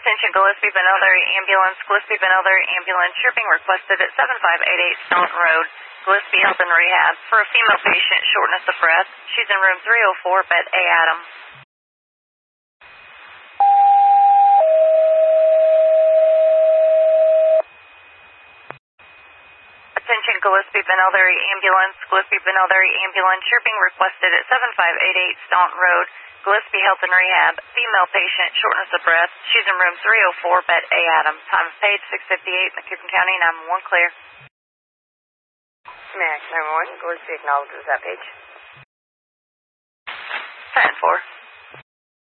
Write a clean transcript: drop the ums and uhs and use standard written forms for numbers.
Attention Gillespie Benelder Ambulance. Gillespie Benelder Ambulance. You're being requested at 7588 Staunton Road, Gillespie Health and Rehab, for a female patient, shortness of breath. She's in room 304, bed A, Adam. Attention Gillespie Benelder Ambulance. Gillespie Benelder Ambulance. You're being requested at 7588 Staunton Road, Gillespie Health and Rehab, female patient, shortness of breath. She's in room 304, bed A, Adam. Time of page 6:58, McCoupin County, 911 clear. Max 911, Gillespie acknowledges that page. 10-4.